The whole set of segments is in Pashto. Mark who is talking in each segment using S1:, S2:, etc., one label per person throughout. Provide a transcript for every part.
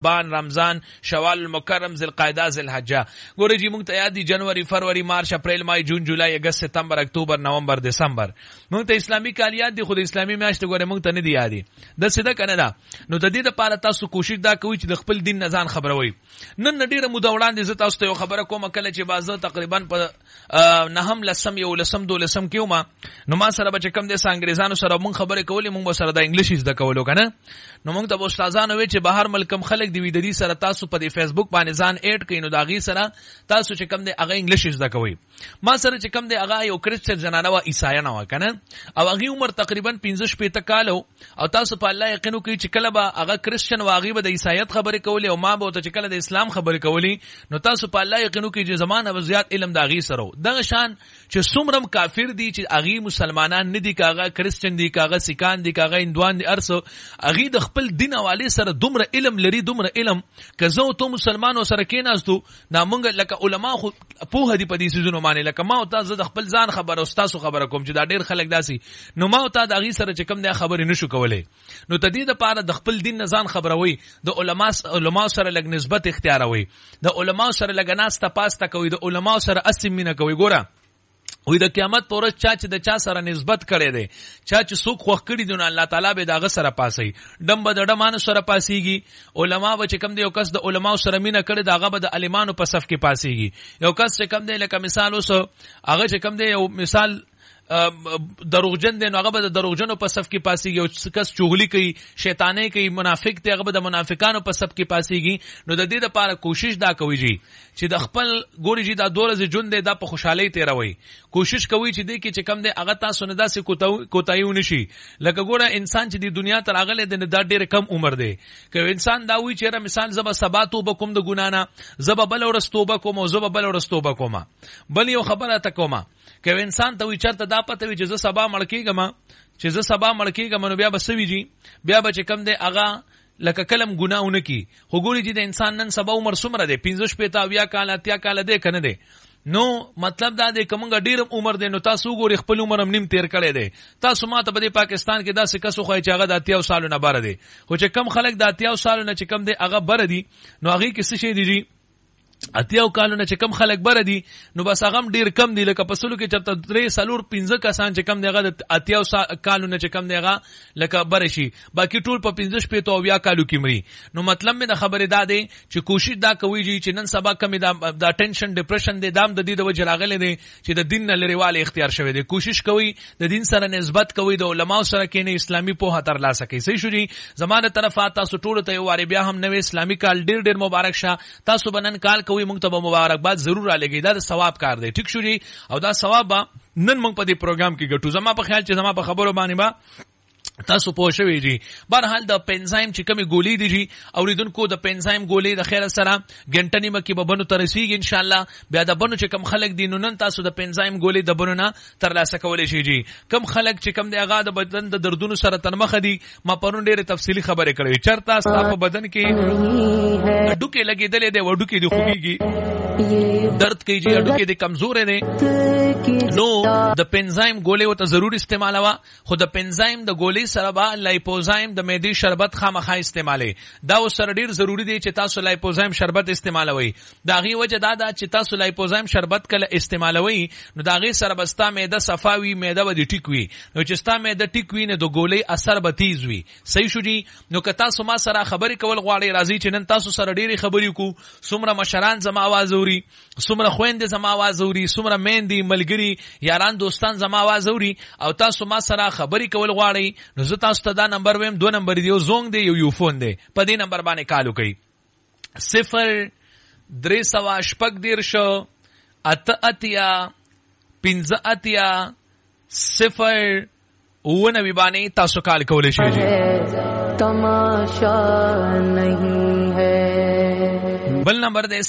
S1: شعبان رمضان شوال المکرم ذوالقعده ذوالحجه ګورې جی مونږ ته یاد دي جنوري فروری مارچ اپریل مای جون جولای اگست ستمبر اکتوبر نومبر دسمبر مونږ ته اسلامي کال یاد دي خو د اسلامي میاشت ګورې مونږ ته نه دی یاد د سیده کنه دا نو د دې لپاره تاسو کوشش دا کوئ چې د خپل دین نه ځان خبروي نن ډیره موده وړاندې زه تاسو ته یو خبره کوم کله چې بازه تقریبا په نهم لسم یو لسم دو لسم کې ما نو ما سره بچ کم د انګریزانو سره مونږ خبرې کولې مونږ سره د انګلیش زده کولو کنه نو مونږ ته استادانو وی چې بهر ملکم خلک دی د دې سره تاسو په فیسبوک باندې ځان اډ کړئ نو دا غي سره تاسو چې کم دی هغه انګلیش زده کوئ ما سره چې کم دی هغه یو کرسچن جنانه وا عیسایانه وا کنه او هغه عمر تقریبا 15 کالو او تاسو په الله یقینو کوي چې کله به هغه کرسچن واغي به د عیسایت خبرې کولې او ما به ته چې کله د اسلام خبرې کولې نو تاسو په الله یقینو کوي چې زمانه به زیات علم دا غي سره دغه شان چې څومره کافر دي چې هغه مسلمانان نه دي کاغه کرسچن دي کاغه سیکان دي کاغه هندوان دي ارسو هغه د خپل دین حواله سره دومره علم لري دومره علم که زه ته مسلمانانو سره کېناستو دا مونږ لکه علما خو په هدي په دې سيزونو باندې لکه ما او تاسو د خپل ځان خبر او تاسو خبره کوم چې دا ډېر خلک داسي نو ما او تاسو د هغه سره چې کوم د خبرې نشو کولای نو تدې د پاره د خپل دین نه ځان خبروي د علما سره لګ نسبت اختیاروي د علما سره لګ ناس تاسو کوي د علما سره اسمینه کوي ګوره وې د قیامت پر ورځ چا چې د چا سره نسبت کړي دي چا چې څوک خوښ کړي دي نو الله تعالی به داغه سره پاسي دم به د ډمانو سره پاسيږي علما به چې کم دی یو کس د علماو سره مینه کړي داغه به د عالمانو په صف کې پاسيږي یو کس چې کم دی لکه مثال اوس هغه چې کم دی یو مثال دروغجن دی نو هغه به د دروغجنو په صف کې پاسيږي او کس چغلي کوي شیطانې کوي منافق دی هغه به د منافقانو په صف کې پاسيږي نو د دې لپاره کوشش دا کوي جی چې د خپل ګوري جی دا دورز ژوند دی دا په خوشحالي تیروي کوشش کوي چې دې کې چې کم دی هغه تاسو نه داسې کوتایو نشي لکه ګوره انسان چې د دنیا تر اغله د دا ډېر کم عمر دی که انسان دا وی چې مثال زب سباتو بکم د ګنانا زب بل ورستوبه کوم او زب بل ورستوبه کوم بل یو خبره تا کوم که انسان ته وی چرته دا پته وی چې زه سبا مړ کېږم نو بیا به سوي جی بیا به چې کم دی هغه لکه کلم ګناونه کی خو ګوري چې د انسان نن سبا عمر څومره دی 15 پتا بیا کال اتیا کال دی کنه دی نو مطلب دا دی کومه ډیر عمر دی نو تاسو ګوري خپل عمر هم نیم تیر کړی دی تاسو ماته په پاکستان کې داسې کسو خو چې هغه د اتیا سالو نه بار دی خو چې کم خلک د اتیا سالو نه چې کم دی هغه بار دی نو هغه کې څه شي دی اتیاو کالونه چې کم خلک بره دي نو بس هغه ډیر کم دي لکه پسلو کې چرته 3-4-5 کسان چې کم دی هغه د اتیاو کالونه چې کم دی هغه لکه بره شي باقي ټول په 15 پېته او بیا کالو کې مري نو مطلب مې د خبرې دا دی چې کوشش دا کوي چې نن سبا کم دا ټینشن ډیپریشن دی دام د دې د وجه راغلی دی چې د دین نه لريواله اختیار شوی دی کوشش کوي د دین سره نسبت کوي د علماو سره کې نه اسلامي په هتر لا سکی صحیح شو جی زمانه طرفه تاسو ټول ته یو واری بیا هم نوې اسلامي کال ډیر مبارک شه تاسو بنن کال کوي مونږ ته مبارکباد ضرور را لګي دا د ثواب کار دی ټیک شو جی او دا ثواب نن مونږ په دې پروګرام کې ګټو زما په خیال چې زما په خبرو باندې با تاسو پوه شوئ جی بهرحال د پنزایم چې کومې ګولې دي جی اوریدونکو د پنزایم ګولې د خیر سره غنټه نیمه کې به بنو ترسیږي ان شاء الله بیا د بنو چې کم خلک دي نو نن تاسو د پنزایم ګولې د بنو نه ترلاسه کولای شئ جی کم خلک چې کم دی هغه د بدن د دردونو سره تنمخ دي ما پرون ډېر تفصیلی خبرې کړې چرته ستاسو بدن کې ډوکې لګېدلې دی وډو کې دی خوږيږي درد کوي جی اډو کې دی کمزور دی نو د پنزایم ګولې وته ضرور استعمالوا خو د پنزایم د ګولې سره با لایپوزایم د معدې شربت خامخا استعمالي دا سره ډیر ضروری دی چې تاسو لایپوزایم شربت استعمالوي دا غي وجه دا چې تاسو لایپوزایم شربت کله استعمالوي نو دا غي سره بستا معده صفاوي معده ودی ټیکوي نو چې ستا معده ټیکوي نه د ګولې اثر به تیز وي صحیح شو جی نو که تاسو ما سره خبرې کول غواړئ راځي چې نن تاسو سره ډیره خبرې کو څومره مشران زما आवाज اوري څومره خويندې زما आवाज اوري څومره میندې ملګری یاران دوستان زما आवाज اوري او تاسو ما سره خبرې کول غواړئ نو زه تاسو ته دا نمبر ویم 2 نمبر دی یو زونګ دی یو فون دی په دې نمبر باندې کال وکړئ 0-3-8-10 اتیا 5-0 ونوی باندې تاسو کال کولی شئ جی
S2: تماشا نہیں ہے
S1: بل نمبر دی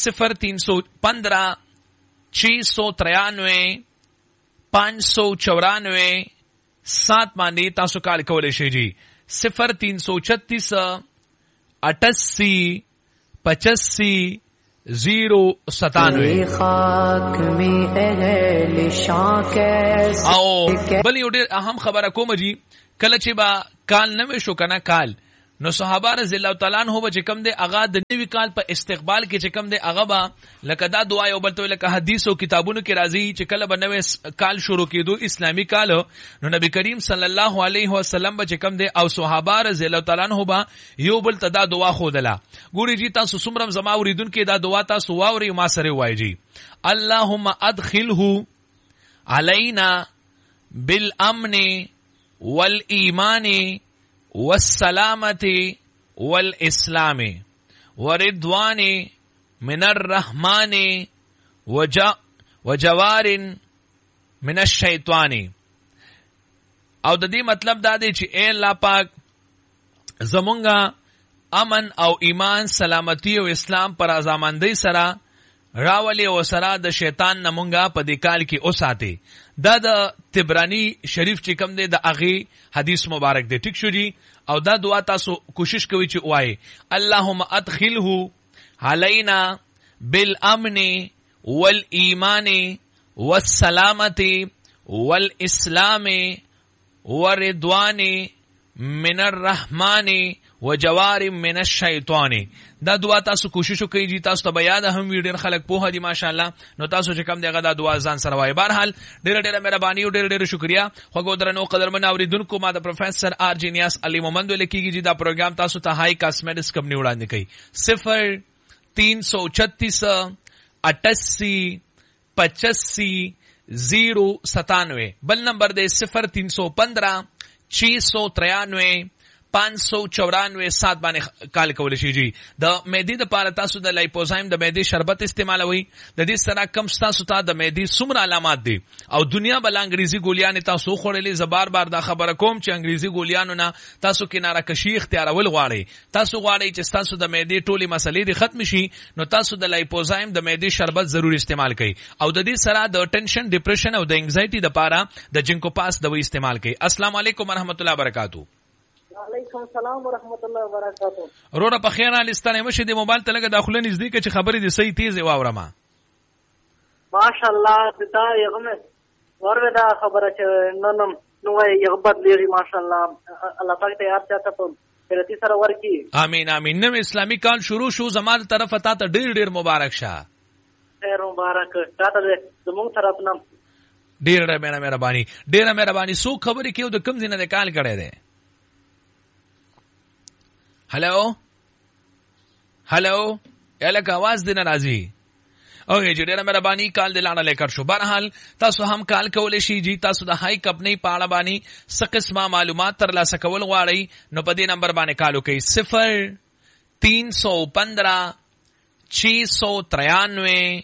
S1: 0-315-693-594 7 باندې تاسو کال کولی شئ جی 0-336-88-85-097 او بل یو ډېر اهم خبره کوم جی کله چې با کال نوې شو کنه کال نو صحابه رضی الله تعالی عنہ به کم دی اغا د نوی کال په استقبال کې چې کم دی اغا با لکه دا دعا یو بلته لکه حدیث او کتابونو کې راځي چې کله به نوې کال شروع کېدو اسلامی کال نو نبی کریم صلی الله علیه وسلم به کم دی او صحابه رضی الله تعالی عنہ با یو بلته دا دعا خودله ګوري جی تاسو څومره زما اوریدون کې دا دعا تاسو واوري ما سره وایي جی اللهم ادخله علینا بالامن والایمان والسلامة والإسلام ورضوان من الرحمن وجوار من الشیطان. او د دې مطلب دا دی چې اے الله پاک زمونږه امن او ایمان سلامتی او اسلام پر ازامندۍ سره راولي او سره د شیطان نمونږه په دې کال کې اوساته. دا د تبرانی شریف چې کوم دی د اغي حدیث مبارک دی. ټیک شو جی. او دا دعا تاسو کوشش کوئ چې وایي اللهم ادخله علینا بالامن والایمان والسلامة والاسلام ورضوان من الرحمن وجوار من الشیطان. دا دعا تاسو کوشش کوئ جی. تاسو ته بیا د هم ویډیو خلک په هدي ماشاءالله. نو تاسو چې کم دیغه دا دعا ځان سره وایي. بهرحال ډېر مهرباني او ډېر شکریا. خو درنو قدرمن اوریدونکو ما د پروفیسور آر جی نیاس علي محمد لیکيږي جی. دا پروګرام تاسو ته هاي کاسمیټکس کمپنی وړاندې کوي. 0336 بل نمبر دی 0315 693 594 باندې کال کول شي جی. د معدې د پاره تاسو د لایپوزایم د معدې شربت استعمالوي. د دې سره کم تاسو ته د معدې څومره علامات دي او دنیا بل انګریزي ګولیان تاسو خورلې. زبار بار دا خبره کوم چې انګریزي ګولیانو نه تاسو کناره کشي اختیارول غواړي. تاسو غواړئ چې تاسو د معدې ټولي مسلې دي ختم شي نو تاسو د لایپوزایم د معدې شربت ضروري استعمال کړئ. او د دې سره د ټینشن ډیپریشن او د انګزایټي د پاره د جنکو پاس دوا استعمال کړئ. السلام علیکم ورحمت الله وبرکاتہ.
S3: وعلیکم السلام ورحمت الله وبرکاتہ.
S1: وروره په خیر الستانه مشه د موبایل ته لګه داخله نږدې کې چې خبرې دي صحیح تیز واورم.
S3: ماشاءالله دا یغمه وردا خبره چې نن نو یغ بدلېږي ماشاءالله. الله پاک ته یاد چاته په پرتی سره ورکی.
S1: امين امين. نو اسلامي کال شروع شو زمال طرف ته ډېر مبارک شه.
S3: ډېر مبارک تاسو زموږ طرف نام
S1: ډېر مهرباني. سو خبرې کېو د کم زینه د کال کړه ده. هلو الک आवाज دینه راځي. اوه جی ډیره مهرباني کال دلانه لیکر شو. بهرحال تاسو هم کال کولې شي جی. تاسو د هاي کمپنی په اړه باندې څه قسمه معلومات ترلاسه کول غواړئ نو په دې نمبر باندې کال وکړئ 0315 693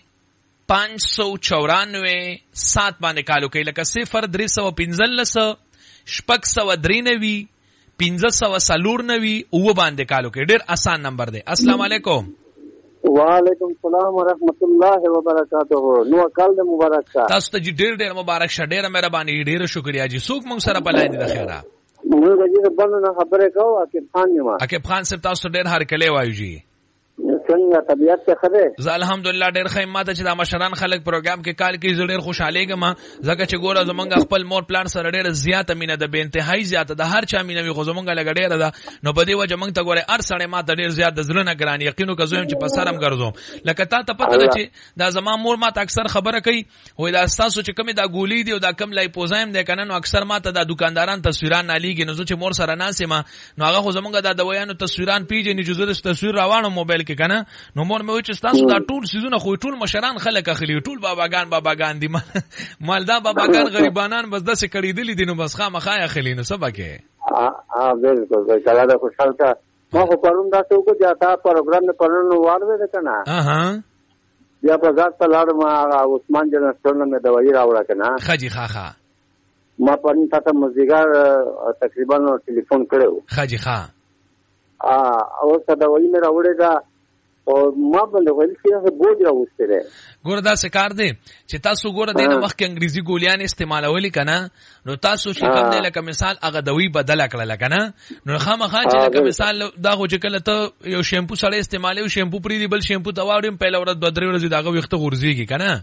S1: 594 7 باندې کال وکړئ. لکه 0315 693 1594 او باندې کالو کې. ډېر آسان نمبر دی. السلام علیکم.
S4: وعلیکم السلام ورحمت الله وبرکاتہ. نو کال دې مبارک شه.
S1: تاسو ته ډېر مبارک شه. ډېر مهرباني. ډېر شکریا جی. څوک مونږ سره په لاین دي د خیره.
S4: موږ دې باندې خبره کوو. عقیب خان یم.
S1: عقیب خان صاحب تاسو ډېر هر کله وایو جی.
S4: څنګه طبيعت څه خبره؟
S1: زه الحمدلله ډېر ښه ماته چې د مشران خلک پروګرام کې کال کې ډېر خوشاله ګم. ځکه چې ګوره زمونږ خپل مور پلان سره ډېر زیاته مینه ده. به انتهایی زیاته ده. هر چا مینه وي خو زمونږ لګ ډېر ده. نو په دې وجه مونږ ته ګوره هر سړی ماته ډېر زیات د زړه نه ګران. یقینو که زویم چې په سرم ګرځوم. لکه تا ته پته ده چې دا زما مور ماته اکثر خبره کوي وای دا تاسو چې کومه دا ګولې دی او دا کم لایپوزایم دی کنه نو اکثر ماته دا دکانداران تصویران نه لیږي. نو چې مور سره ناسمه نو هغه خو زمونږ دا دوايانو تصویران پیژنې چې زه تصویر راوانو موبایل کې کنه نو مور مې چې تاسو دا ټول سيزونه خو ټول مشران خلک اخلي. ټول باباګان دي مالدا باباګان غریبانان بس داسې کړي دي نو بس خامخا اخلي. نو سبا کې
S4: بالکل کله دا خوشحال کا ما خو پرون دا څه کو جاتا پروګرام نه پرونو واره ده کنه. بیا په ځات په لار ما عثمان جن ستورن مې دوايي راوړه کنه.
S1: خجي خاخا
S4: ما پرون تاسو مزګار تقریبا ټلیفون کړو.
S1: خجي خا
S4: او څه دوايي مې راوړه دا او ما باندې ویل چې بوج راوستره.
S1: ګوره دا څه کار دی چې تاسو ګوره دینه وخت کې انګریزي ګولیان استعمالولې کنه نو تاسو چې کوم دی لکه مثال هغه دوی بدل کړل کنه نو خامخا چې لکه مثال دا خو چې کله ته یو شیمپو سره استعمالوي شیمپو پری دی بل شیمپو ته واړم په لور د 2-3 ورځې داغه وخت غورځيږي کنه.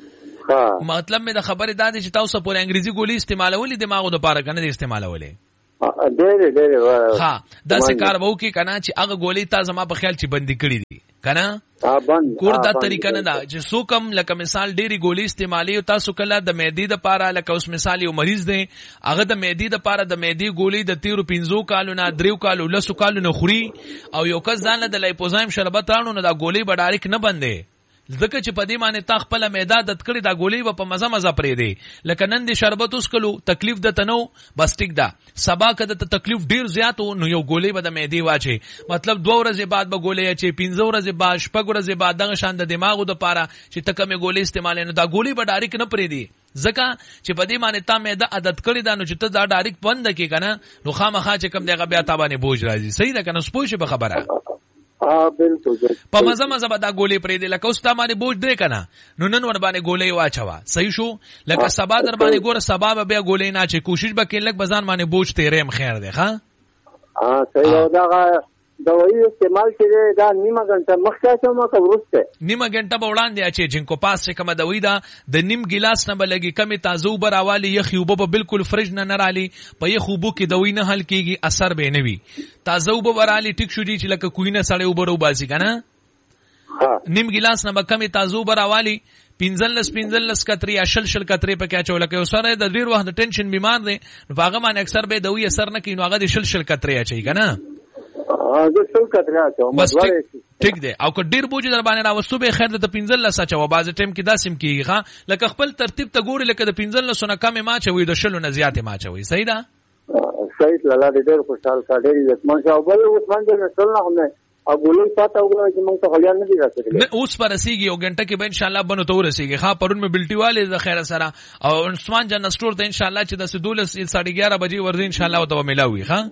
S1: مطلب مې د خبره دا دی چې تاسو په انګریزي ګولې استعمالولې دماغو د پاره کنه استعمالولې.
S4: ډېر
S1: ها دا څه کار وو کې کنه چې هغه ګولې تا زما په خیال چې بندي کړې دي کنه کور دا طریقه نه ده چې سو کم لکه مثال ډېری ګولې استعمالي او تاسو کله د معدې د پاره لکه اوس مثال یو مریض دی هغه د معدې د پاره د معدې ګولې د 13 کالو نه 3 کالو 10 کالو نه خوري او یو کس ځان له د لایپوزایم شربت رانو نه دا ګولې به ډایرک نه بندي ځکه چې په دې باندې تا خپل معده د تکړه دا ګولې په مزه مزه پرې دی لکه نن دې شربت اوس کلو تکلیف د تنو بس ټیک ده سبا کده ته تکلیف ډیر زیات نو یو ګولې به د معدې واچي مطلب 2 ورځې بعد به ګولې چې 15 ورځې بعد 6 ورځې بعد دغه شان د دماغو د پاره چې تکمه ګولې استعمال نه دا ګولې به ډایرک نه پرې دی ځکه چې په دې باندې تا معده عادت کړی دا نو چې ته دا ډایرک بند کې کنه نو خامخا چې کم دغه بیا تا باندې بوج راځي صحیح ده کنه سپوږ شي په خبره
S4: بالکل
S1: په مزه مزه به دا ګولې پرې دی لکه اوس تا باندې بوج دی کنه نو نن ور باندې ګولې واچوا صحیح شو لکه سبا در باندې ګور سبا به بیا ګولې نه چې کوشش وکړې لکه بزان باندې بوج تیرېم خیر دی ها
S4: صحیح او دا دوايي استعمال کړي دا نیمه غنټه مخکې څو ما کورسته
S1: نیمه غنټه به وړاندې اچي جنکو پاس چې کوم دوی دا د نیم ګلاس نه بلګي کمی تازه وبر اوالی یخي وب بالکل فرج نه نرالي په یخوبو کې دوی نه حل کیږي اثر به نه وي تازه وبر اوالی ټیک شو دي چې لکه کوینه سړی وبر وباسي کنه نیم ګلاس نه کمی تازه وبر اوالی 15 کتري شل کتري په کې چول کې سره د ډیر وخت ټینشن بیمار دي نو هغه باندې اکثر به دوی اثر نه کوي نو هغه د شل کتري اچي کنه بس ٹھیک دی او که ډیر بوج در باندې راوستو به خیر د 15 سچو باز ټیم کې داسم کیږي ها لکه خپل ترتیب ته ګوري لکه د 15 سونه کم ما چوي د شلو نه زیات ما چوي صحیح ده
S4: صحیح لاله ډیر خوشحال کړي د منځ او بل اوس باندې رسول نه هم او ګولې پاته وګورئ چې موږ ته خلیان نه دي راځي
S1: نه اوس پر رسیږي او غنټه کې به ان شاء الله بنو ته ورسیږي ها پرون مې بلټي والے د خیر سره او عثمان جان سٹور ته ان شاء الله چې د 12:30 بجې ورځ ان شاء الله او ته ملاوي ها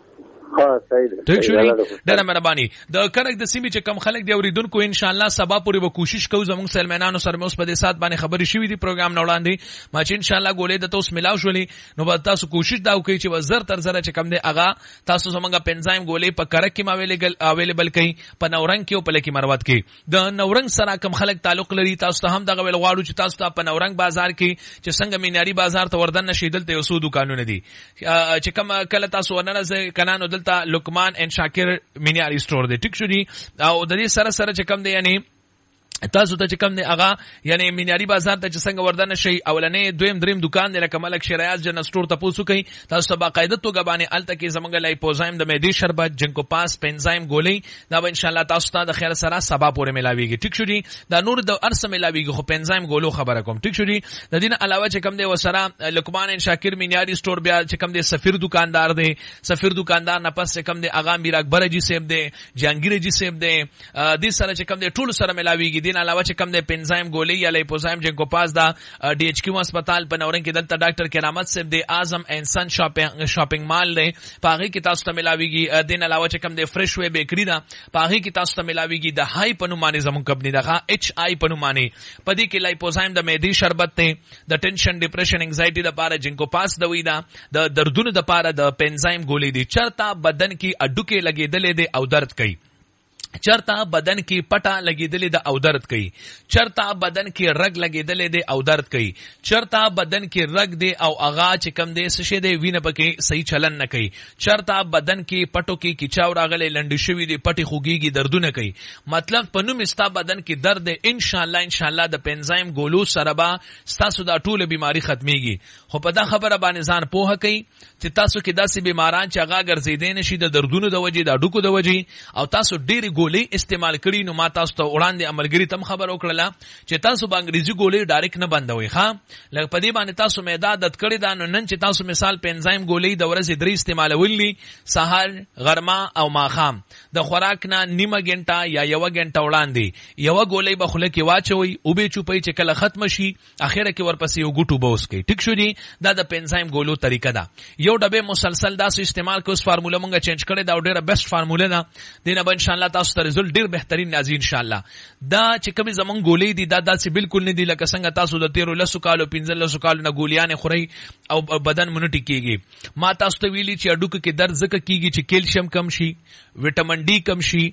S1: ٹھیک شو ډېر مهرباني د کرک د سیمې چې کم خلک دی اوریدونکو ان شاء الله سبا پورې به کوشش کوو زموږ سلمانانو سره اوس په دې سات باندې خبري شوې دي پروګرام نه وړاندې ما چې ان شاء الله ګولې د تاسو ملاو شولې نو به تاسو کوشش دا وکړئ چې وزر تر زره چې کم دی اغا تاسو زمونږه پنځایم ګولې په کرک کې اویلیبل کړئ په نورنګ کې او په لکی مروت کې د نورنګ سره کم خلک تعلق لري تاسو ته هم دغه ویل غواړو چې تاسو ته په نورنګ بازار کې چې څنګه میناری بازار ته وردن نشیدل ته یو دکانونه دي چې کم کله تاسو ورننه کنانو دلته لقمان ان شاکر مینیاری سٹور دی ټیک شو دي او د دې سره سره چې کم دی یعنی تاسو ته چې کم دی اغا یعنی مینیاری بازار ته چې څنګه وردان شي اولنې دویم دریم دکان دی لکه ملک شریعت جن سٹور ته پوسو کوي تاسو ته باقاعده توګه باندې الته کې زمونږ لایپوزایم د معدې شربت جنکو پاس پنزایم ګولې دا به ان شاء الله تاسو ته د خیر سره سبا پورې ملاويږي ټیک شو دي دا نور د ارسه ملاويږي خو پنزایم ګولو خبره کوم ټیک شو دي د دین علاوه چې کم دی وسره لقمان ان شاکر مینیاری سٹور بیا چې کم دی سفیر دکاندار دی سفیر دکاندار نه پس چې کم دی اغا میر اکبر جی صاحب دی جهانگیر جی صاحب دی د سره چې کم دی ټول سره ملاويږي دین علاوه چې کم د پنزایم ګولې یا لایپوزایم جنکو پاس دا ډي ایچ کیو هسپتال په نورنګ کې دلته ډاکټر کرامت صاحب دی اعظم انسان شاپینګ مال دی پاغي کې تاسو ته ملاويږي دین علاوه چې کم د فرش وی بیکری دا پاغي کې تاسو ته ملاويږي د هاي پنومانه زمون کمپنی دا ایچ آی پنومانه پدې کې لایپوزایم د معدې شربت ته د ټینشن ډیپریشن انزایټي د پاره جنکو پاس دوی دا د دردونو د پاره د پنزایم ګولې دي چرته بدن کې اډو کې لګېدلې دي او درد کوي چرتا بدن کی پټا لګیدلې د او درد کوي چرتا بدن کی رګ لګیدلې د او درد کوي چرتا بدن کی رګ دی او اغا چې کم دی سشه دی وینه پکې صحیح چلن نه کوي چرتا بدن کی پټو کی کیچاو راغلې لنډ شوی دی پټي خوګيږي دردونه کوي مطلب پنوم استا بدن کی درد ان شاء الله د پنزایم ګولو سره با تاسو دا ټول بیماری ختميږي خو په دا خبره باندې ځان پوهه کوي چې تاسو کې داسې بیماران چې هغه ګرځیدې نشي د دردونو د وجې د ډوکو د وجې او تاسو ډېری ګولې استعمال کړي نو ما تاسو ته وړاندې عملګری تم خبر وکړه چې تاسو په انګریزي ګولې ډایرکټ نه بندوي ښا لکه په دې باندې تاسو معده عادت کړی دا نو نن چې تاسو مثال پنزایم ګولې د ورځې 3 استعمالولې سحر غرمه او ماخام د خوراک نه نیمه غنټه یا یو غنټه وړاندې یو ګولې به خله کې واچوي او به چوپي چې کله ختم شي اخره کې ورپسې یو ګټو بوس کوي ټیک شو دي دا د پنزایم ګولو طریقه ده یو ډبه مسلسل دا استعمال کوو فارموله مونږه چینج کړی دا ډیره بیسټ فارموله ده دینه به ان شاء الله تاسو ته رزلټ ډیر بهترین نازي ان شاء الله دا چې کومي زمون ګولې دي دا داسې بالکل نه دي لکه څنګه تاسو د 13 کالو 15 کالو نه ګولیان خوري او بدن مونټی کیږي ما تاسو ته ویلي چې اډوک کې درد زکه کیږي چې کیلشیم کم شي وټامین ډي کم شي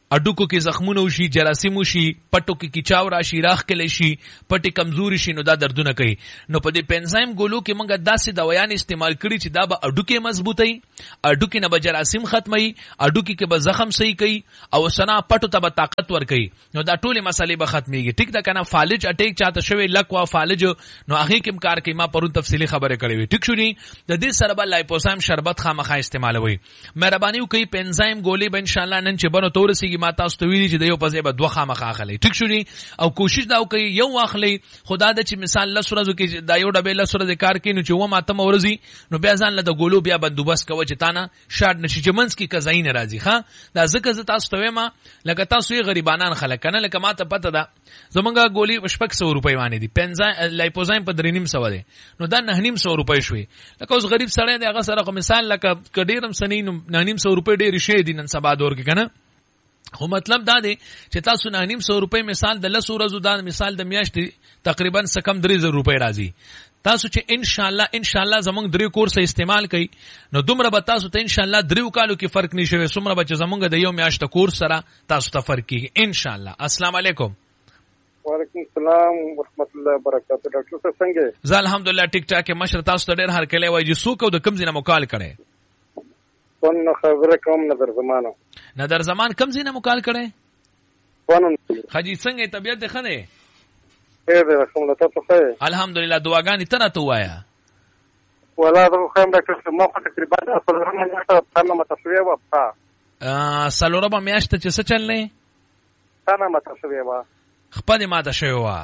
S1: اډوکو کې زخمونه وشي، جراثیم وشي، پټو کې کیچاو راشي، راخ کلی شي، پټي کمزوري شي، نو دا دردونه کوي. نو په دې پنزایم ګولو کې موږ داسې دوايان استعمال کړي چې دا به اډوکې مضبوطي، اډوکې نه به جراثیم ختمي، اډوکې کې به زخم صحیح کوي او سنا پټو ته به طاقت ور کوي. نو دا ټول مسالې به ختميږي. ټیک دا کنه فالج اٹیک چاته شوی لکوا فالج، نو هغه کوم کار کوي، ما پرون تفصیلی خبره کړې وي. ټیک شو ني د دې سره به لایپوزایم شربت خامخا استعمالوي. مهرباني وکړئ پنزایم ګولې به ان شاء الله نن چې بنو تورسيږي ما تاسو ته ویلي چې د یو په ځای به دوه خامخا اخلي. ټیک شو ني او کوشش دا وکړئ یو واخلي. خدا د چې مثال لسورزو کې دا یو ډبه لسورزو کار کوي، نو چې و ماته مورزي نو بیا ځان له د ګولو بیا بندوبست کوي چې تانه شارټ نشي چې منځ کې کزاین راځي. ها دا ځکه ز تاسو ته ما لکه تاسو یې غریبانان خلک کنه، لکه ماته پته ده زمونږه ګولې 600 روپۍ باندې دي، پنزایم لایپوزایم په 350 ده، نو دا 950 روپۍ شوي. لکه اوس غریب سړی دی هغه سره مثال لکه کډیرم سنې 950 روپۍ ډېر شي دي نن سبا دور کې کنه. خو مطلب دا دی چې تاسو 950 روپۍ مثال د 10 ورځو دا مثال د میاشتې تقریبا سکم 3000 روپۍ راځي. تاسو چې ان شاء الله زمونږ 3 کورس استعمال کړئ نو دومره به تاسو ته ان شاء الله 3 کالو کې فرق نشي وي، څومره به چې زمونږ د یو میاشت کورس سره تاسو ته فرق کیږي ان شاء الله. السلام علیکم.
S5: وعلیکم السلام ورحمت الله وبرکاته. ډاکټر صاحب څنګه؟
S1: زه الحمدلله ټیک ټاک یم. مشر تاسو ته ډېر هر کله وایي چې څوک او د کوم ځای نه مکال کړي؟
S5: ونه خبره کوم نظر زمان
S1: کوم ځای نه مکال کړي؟
S5: ونه
S1: حاجی څنګه طبیعت ښه ده؟
S5: خیر ده الحمدلله. تاسو ښه؟
S1: الحمدلله. دعاګانې ته راته وایا.
S5: ولا دا خو هم ډاکټر صاحب ما تقریبا څلورمه میاشت څنګه متسوي و په
S1: څلورمه میاشت چې څه چلنه
S5: څنګه متسوي و
S1: خپل ماته شوی و.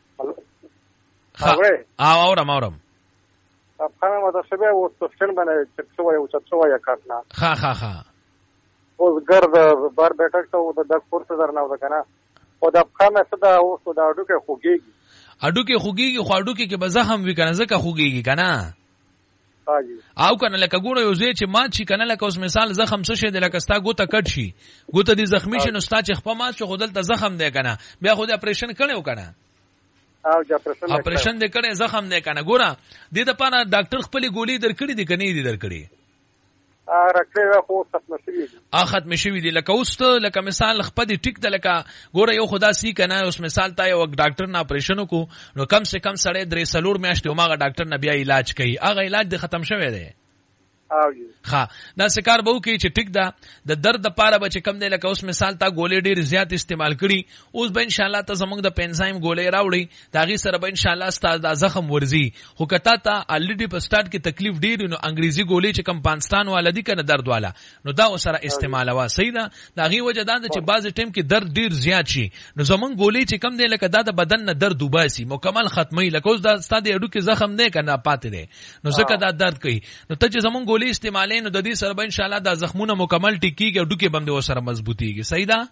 S1: اورم
S5: افغان متسوي و څه باندې څه وایي کارنا
S1: ها
S5: اوس ګرد بار بیٹک ته د کورس درنه و کنه او د افغان صدا اوس د اډوکه خوږیږي خو
S1: اډوکه کې به زخم وی کنه ځکه خوږیږي کنه. او کنه لکه ګوره یو ځای چې مات شي کنه، لکه اوس مثال زخم څه شي د لکه ستا ګوته کټ شي، ګوته دې زخمی شي، نو ستا چې خپل مات شو خودل ته زخم دی کنه، بیا خو دې اپریشن کړو کنه،
S5: او
S1: اپریشن دې کړي زخم دی کنه. ګوره دې د پاره ډاکټر خپل ګولې درکړي دي کني دي درکړي
S5: راکړه خو
S1: ختم شوی دی. لکه اوس ته لکه مثال خپل ټیک د لکه ګوره یو خدا سي کنه، اوس مثال تا یو ډاکټر نه اپریشن کو نو کم سے کم سړی 3 میاشتې ماغه ډاکټر نه بیا علاج کوي، هغه علاج د ختم شوی دی. ها دا سکار به وکي چې ټیک دا د درد لپاره به چې کم دی، لکه اوس مثال تا ګولې ډېر زیات استعمال کړي، اوس به ان شاء الله ته زمونږ د پنزایم ګولې راوړي، داغي سره به ان شاء الله ستاسو د زخم ورزي. خو کته تا الریډي په سٹارټ کې تکلیف ډېر نو انګریزي ګولې چې کم پاکستان والا دي کنه درد والا، نو دا سره استعمال وا صحیح ده. داغي وجه دا چې بعض ټیم کې درد ډېر زیات شي، نو زمونږ ګولې چې کم دی لکه دا د بدن نه درد وباسي مکمل ختمي، لکه اوس دا ستاسو اډو کې زخم نه کنه پاتې دي، نو ځکه دا درد کوي. نو ته چې زمونږ ګولې استعمالې نو د دې سره به ان شاء الله دا زخمونه مکمل ټیکيږي او ډوکې بم دې وسره مضبوطيږي. صحیح ده؟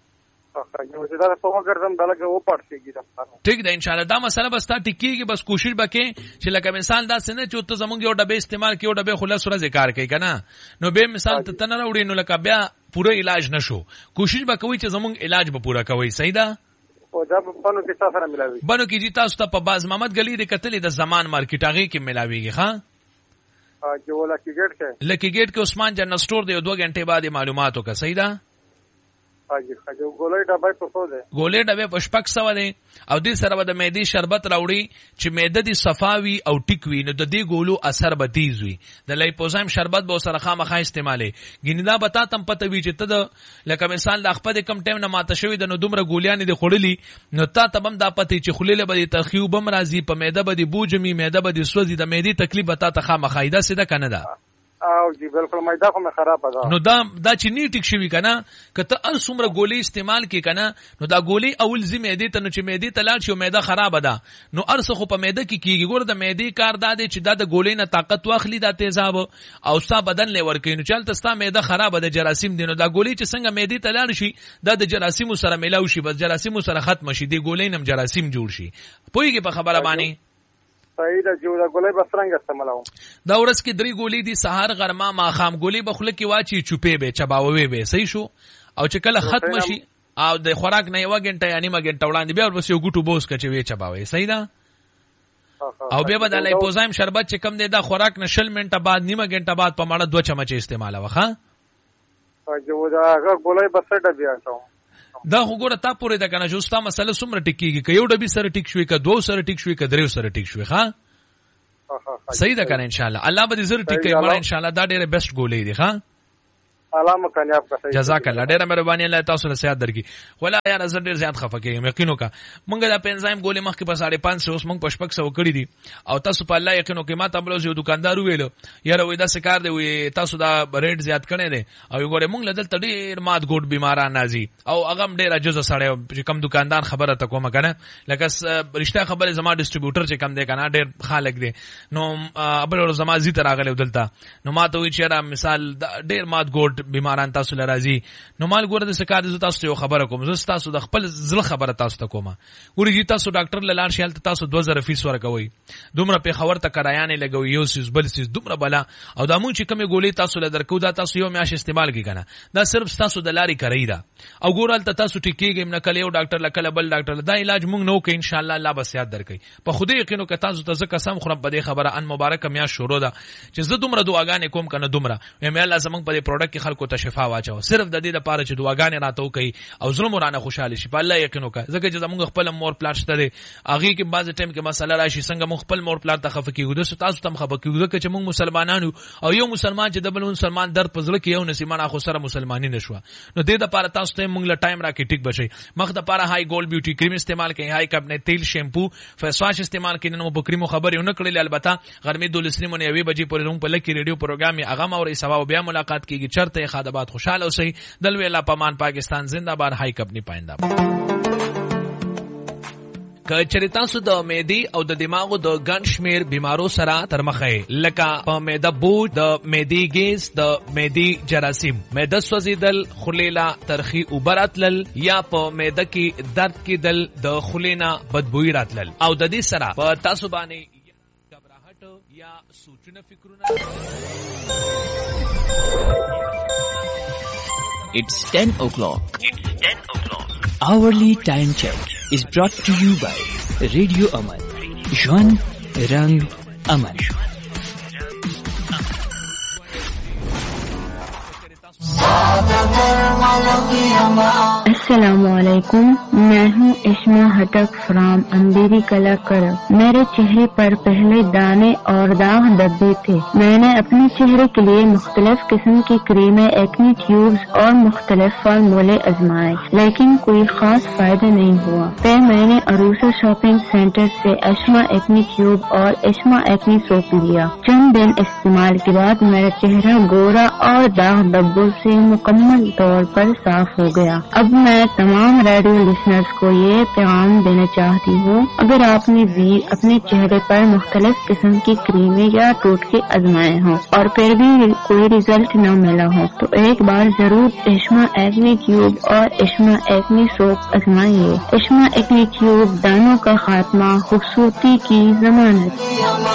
S1: ٹھیک ده ان شاء الله دا مسله بس تا ټیکيږي. بس کوشش وکې چې لکه مثال دا سنه چې ته زمونږ یو ډبه استعمال کې یو ډبه خلاص ورځ کار کوي کنه، نو به مثال ته تنه وړي نو لکه بیا پوره علاج نشو. کوشش وکوي چې زمونږ علاج به پوره کوي. صحیح ده؟
S5: او دا بنو کې تاسو سره ملاوي
S1: بنو کې جی تاسو ته په باز محمد گلی د کتلې د زمان مارکیټ هغه کې ملاويږي. ها
S5: جو لکی
S1: گیٹ کے عثمان جنرل سٹور دے 2 گھنٹے بعد معلوماتوں کا. صحیح ده؟ ګولې ډبې په 600 دي او دې سره به د معدې شربت راوړي چې معده دي صفاوي او ټیک وي، نو د دې ګولو اثر به تیز وي. د لایپوزایم شربت به سره خامخا استعمالي ګیندا بتا تم پته وي چې ته د لکه مثال د خپل کم ټیم نه ماته شوی د نو دومره ګولیان دي خړلې، نو تا تبم دا پته چې خلیله به تخیو بم راځي، په معده به دي بوجمي، معده به دي سوځي، د معدې تکلیف به تا خامخا ایدا سیده کنه ده.
S5: او جی بالکل مېدا خو مې خراب ده.
S1: نو دا چې نی ټیک شوی کنه، کته ان څومره ګولې استعمال کې کنه، نو دا ګولې اول زی معدې ته، نو چې معدې ته لاړ شي معده خراب ده، نو ارسه خو په معده کې کیږي. ګور د معدې کار دا دی چې دا د ګولې نه طاقت واخلي، دا تیزاب او ستا بدن لور کوي، نو چلته ستا معده خراب ده، جراثیم دي، نو دا ګولې چې څنګه معدې ته لاړ شي دا د جراثیم سره ملاوي شي، بس جراثیم سره ختم شي، دی ګولې نم جراثیم جوړ شي. پوهیږي په خبره باندې؟
S5: صحیح ده. جو دا ګولې بس څنګه استعمالوم؟
S1: دا ورځ کې 3 ګولې دي، سحر غرمه ماخام ګولې بخله کې واچي چوپې به چباوي به. صحیح شو؟ او چې کله ختم شي او د خوراک نه 1 غنټه یا نیمه غنټه وړاندې بیا ورپسې یو ګټو بوس کچې وی چباوي. صحیح ده؟ او بیا به د لایپوزایم شربت چې کم دی دا خوراک نه 20 منټه بعد نیمه غنټه بعد په ماړه 2 چمچ استعمال وخه.
S5: جو دا ګولې بس ډبیا تاو
S1: دا وګوره تا پورې دا کنه چې ستا مسله څومره ټیکيږي که یو ډبي سره ټیک شوي که دوه سره ټیک شوي که درې سره ټیک شوي ها صحیح ده کنه ان شاء الله الله به دې زر ټیک کوي مړه ان شاء الله دا ډېره بیسټ ګولې دي ها
S5: علامه کامیاب کا صحیح
S1: جزاک الله ډېر مهرباني الله تاسو له سیادت درکې ولا یار زر ډېر زیات خفه کېږم یقین وکړه مونږ دا پنځایم ګولې مخکې په 550 اوس مونږ په 600 کړی دي او تاسو په الله یقین وکړئ ما ته بل یو دکاندار ویل یاره وې دا څه کار دی وې تاسو دا ریټ زیات کړی دی او وګوره مونږ له دلته ډېر مات ګوډ بیماران راځي او هغه ډېر عجز سره چې کم دکاندار خبره ته کومه کنه لکه رښتیا خبره زما ډیسټریبیوټر چې کم دی کنه ډېر خالق دی نو ابل زما زی تر راغلی دلته نو ما ته وی چې مثال ډېر مات ګوډ بیماران تاسو راځي نو مال ګوره د سکار د تاسو یو خبره کوم زه تاسو د خپل زړه خبره تاسو ته کوم ګوري چې تاسو ډاکټر لاله شیل تاسو 2000 فیس ورکوي دومره په خبر ته کرایانه لګوي یو سیس بل سیس دومره بلا او دا مونږ چې کومه ګولې تاسو له درکو دا تاسو یو میاش استعمال کی کنه دا صرف تاسو د لاري کوي دا او ګورال ته تاسو ټیکيږم نه کله یو ډاکټر لکه بل ډاکټر دا علاج مونږ نو کې ان شاء الله الله بس یاد درکې په خوده یقینو که تاسو ته زکه سم خراب بده خبره ان مبارک میا شروع ده چې زه دومره دعاګانې کوم کنه دومره مې الله زمنګ په پروډکټ کې خلکو ته شفا واچو صرف د دې لپاره چې دعاګانې راته وکړي او زړه مرانه خوشاله شي په الله یقین وکړه ځکه چې زموږ خپل مور پلار شته دي هغه کې بعض ټیم کې مسله راشي څنګه موږ خپل مور پلار ته خفه کیږو د تاسو تم خفه کیږو چې موږ مسلمانانو او یو مسلمان چې د بل مسلمان در پزړه کې یو نسیمان اخو سره مسلمانی نشو نو د لپاره تاسو ته موږ له ټایم راکې ټیک بشي مخ د لپاره هاي ګولډ بیوټي کریم استعمال کړئ هاي کب نه تیل شیمپو فیس واش استعمال کړئ نو بکریمو خبرې نه کړلې البته غرمې 12 نیمه بجې پورې روم په لکه ریډیو پروګرام هغه موري سبا بیا ملاقات کیږي چرته خادمات خوشاله اوسئ دلوي الله پامان پاکستان زنده‌باد هاي کب نه پاینده که چریتا سو د معدې او د دماغو د ګڼ شمیر بیمارو سره تر مخه لکه په معده بوج د معدې ګیس د معدې جراثیم معده سوځیدل خلیلا ترخی اوبراتل یا په معده کې درد کېدل د خلینا بدبوئی راتل او د دې سره په تاسو باندې غبرهټ یا سوچونه فکرونه
S6: It's 10 o'clock. Hourly time check is brought to you by Radio Aman. Jwan Rang Aman.
S7: अस्सलामुअलैकुम, मैं हूँ इश्मा हटक फ्रॉम अंधेरी कला करब। मेरे चेहरे पर पहले दाने और दाग धब्बे थे। मैंने अपने चेहरे के लिए मुख्तलिफ किस्म की क्रीमें, एक्नी ट्यूब्स और मुख्तलिफ फार्मूले आजमाए, लेकिन कोई खास फायदा नहीं हुआ। फिर मैंने अरूसा शॉपिंग सेंटर से इश्मा एक्नी ट्यूब और इश्मा एक्नी सोप लिया। चंद दिन इस्तेमाल के बाद मेरा चेहरा गोरा और दाग धब्बों से मुकम्मल तौर पर साफ हो गया। अब मैं तमाम रेडियो लिसनर्स को ये पैगाम देना चाहती हूँ, अगर आपने भी अपने चेहरे पर मुख्तलिफ किस्म की क्रीमें या टोटके आजमाए हों और फिर भी कोई रिजल्ट न मिला हो तो एक बार जरूर इश्मा एक्नी ट्यूब और इश्मा एक्नी सोप आजमाइए। इश्मा एक्नी ट्यूब दानों का खात्मा, खूबसूरती की जमानत।